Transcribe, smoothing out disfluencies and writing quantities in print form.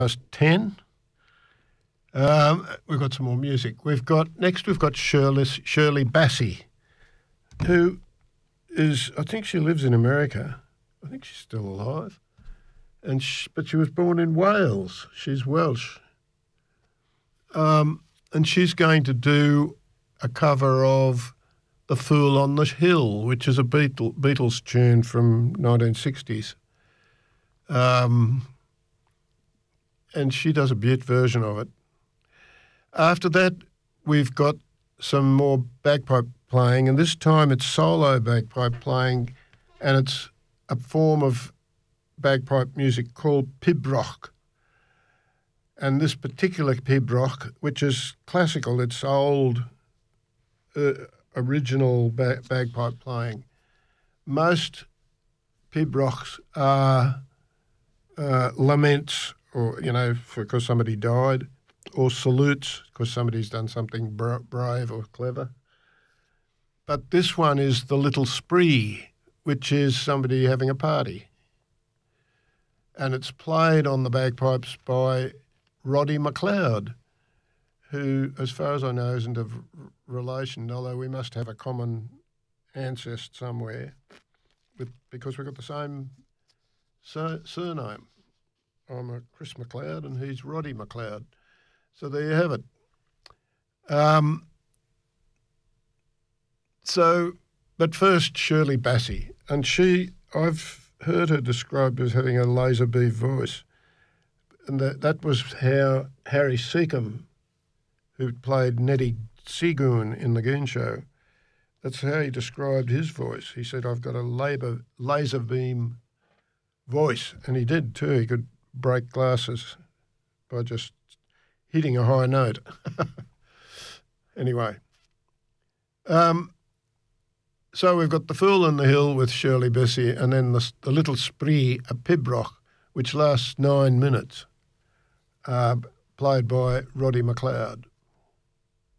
10. We've got some more music. We've got Shirley Bassey, who is, I think she lives in America. I think she's still alive. But she was born in Wales. She's Welsh. And she's going to do a cover of The Fool on the Hill, which is a Beatles tune from 1960s. And she does a beautiful version of it. After that, we've got some more bagpipe playing, and this time it's solo bagpipe playing, and it's a form of bagpipe music called pibroch. And this particular pibroch, which is classical, it's old, original bagpipe playing. Most pibrochs are laments, or, because somebody died, or salutes because somebody's done something brave or clever. But this one is the little spree, which is somebody having a party. And it's played on the bagpipes by Roddy McLeod, who, as far as I know, isn't of relation, although we must have a common ancestor somewhere, because we've got the same surname. I'm a Chris McLeod and he's Roddy McLeod. So there you have it. But first, Shirley Bassey. And I've heard her described as having a laser beam voice. And that was how Harry Seacombe, who played Neddy Seagoon in The Goon Show, that's how he described his voice. He said, I've got a laser beam voice. And he did too. He could break glasses by just hitting a high note. Anyway. So we've got The Fool on the Hill with Shirley Bassey, and then the little spree, a pibroch, which lasts 9 minutes, played by Roddy McLeod.